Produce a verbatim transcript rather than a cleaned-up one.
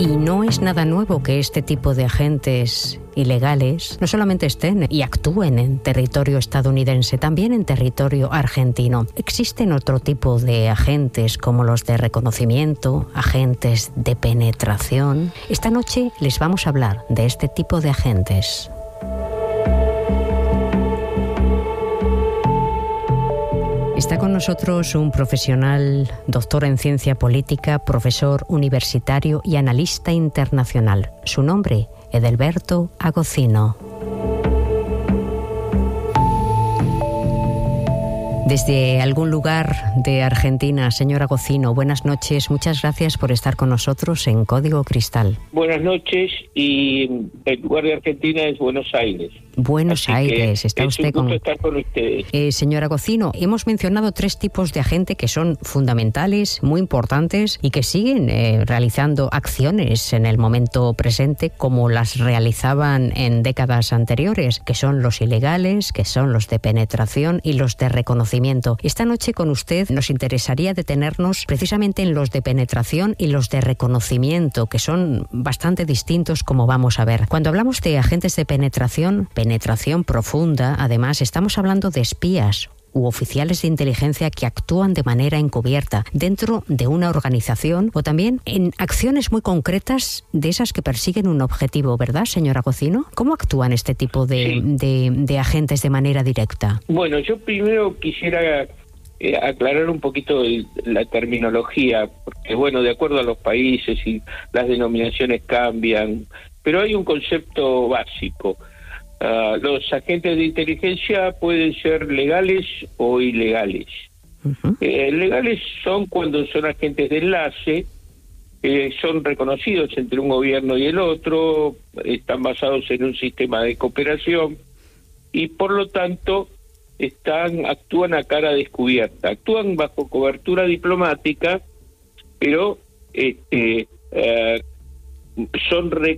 Y no es nada nuevo que este tipo de agentes ilegales no solamente estén y actúen en territorio estadounidense, también en territorio argentino. Existen otro tipo de agentes como los de reconocimiento, agentes de penetración. Esta noche les vamos a hablar de este tipo de agentes. Está con nosotros un profesional, doctor en ciencia política, profesor universitario y analista internacional. Su nombre, Edelberto Agostino. Desde algún lugar de Argentina, señor Agostino, buenas noches. Muchas gracias por estar con nosotros en Código Cristal. Buenas noches, y el lugar de Argentina es Buenos Aires. Buenos Así Aires, está es usted un gusto con... estar con ustedes. Eh, señor Agostino, hemos mencionado tres tipos de agente que son fundamentales, muy importantes y que siguen eh, realizando acciones en el momento presente como las realizaban en décadas anteriores, que son los ilegales, que son los de penetración y los de reconocimiento. Esta noche con usted nos interesaría detenernos precisamente en los de penetración y los de reconocimiento, que son bastante distintos, como vamos a ver. Cuando hablamos de agentes de penetración, penetración profunda, además estamos hablando de espías u oficiales de inteligencia que actúan de manera encubierta dentro de una organización o también en acciones muy concretas de esas que persiguen un objetivo, ¿verdad, señor Agostino? ¿Cómo actúan este tipo de, Sí. de, de agentes de manera directa? Bueno, yo primero quisiera eh, aclarar un poquito el, la terminología, porque bueno, de acuerdo a los países y las denominaciones cambian, pero hay un concepto básico. Uh, los agentes de inteligencia pueden ser legales o ilegales. Uh-huh. Eh, legales son cuando son agentes de enlace, eh, son reconocidos entre un gobierno y el otro, están basados en un sistema de cooperación y por lo tanto están actúan a cara descubierta, actúan bajo cobertura diplomática, pero este, uh, son reconocidos